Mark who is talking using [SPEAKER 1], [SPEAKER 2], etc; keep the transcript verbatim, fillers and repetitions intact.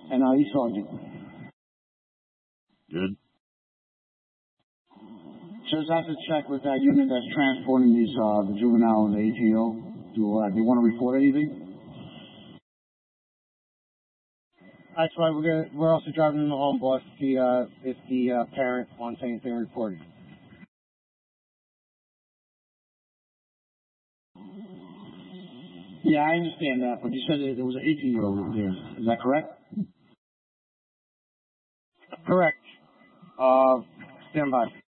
[SPEAKER 1] And uh, East Sergeant.
[SPEAKER 2] Good.
[SPEAKER 1] Just have to check with that unit that's transporting these, uh, the juvenile and the A T O. Do uh, they want to report anything?
[SPEAKER 3] That's why we're gonna, we're also driving them home, boss, if the, uh, if the uh, parent wants anything reported.
[SPEAKER 1] Yeah, I understand that, but you said that there was an eighteen-year-old there. Is that correct?
[SPEAKER 3] Correct. Uh, stand by.